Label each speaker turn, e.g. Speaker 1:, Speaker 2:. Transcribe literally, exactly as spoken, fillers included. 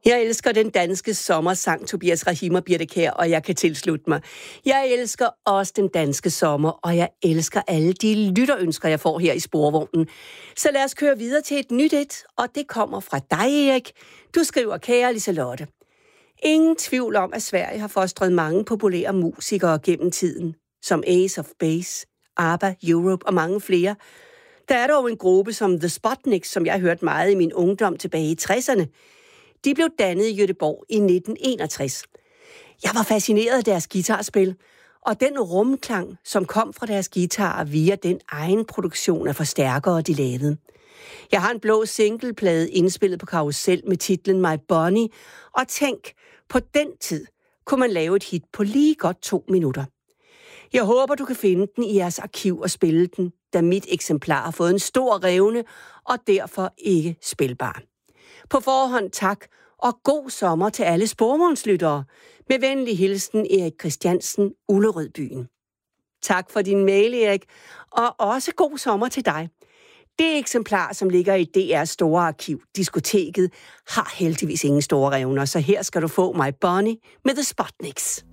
Speaker 1: Jeg elsker den danske sommersang, Tobias Rahim og Birthe Kjær, og jeg kan tilslutte mig. Jeg elsker også den danske sommer, og jeg elsker alle de lytterønsker, jeg får her i Sporvognen. Så lad os køre videre til et nyt et, og det kommer fra dig, Erik. Du skriver, kære Liselotte. Ingen tvivl om, at Sverige har fostret mange populære musikere gennem tiden, som Ace of Base, ABBA, Europe og mange flere. Der er dog en gruppe som The Sputniks, som jeg har hørt meget i min ungdom tilbage i tresserne. De blev dannet i Göteborg i nitten enogtres. Jeg var fascineret af deres guitarspil, og den rumklang, som kom fra deres guitarer via den egen produktion af forstærkere, de lavede. Jeg har en blå singleplade indspillet på Karusel med titlen My Bonnie, og tænk, på den tid kunne man lave et hit på lige godt to minutter. Jeg håber, du kan finde den i jeres arkiv og spille den, da mit eksemplar har fået en stor revne og derfor ikke spilbar. På forhånd tak, og god sommer til alle sporvognslyttere. Med venlig hilsen, Erik Christiansen, Ullerødbyen. Tak for din mail, Erik, og også god sommer til dig. Det eksemplar, som ligger i D R's store arkiv, Diskoteket, har heldigvis ingen store revner, så her skal du få My Bonnie med The Sputniks.